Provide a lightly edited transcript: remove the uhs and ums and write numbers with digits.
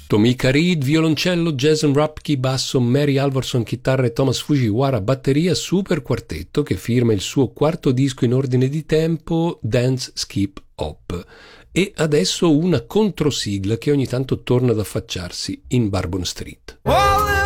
Tomika Reed, violoncello, Jason Rapke, basso, Mary Alvarson, chitarra e Thomas Fujiwara, batteria, super quartetto che firma il suo quarto disco in ordine di tempo, Dance Skip Hop. E adesso una controsigla che ogni tanto torna ad affacciarsi in Bourbon Street.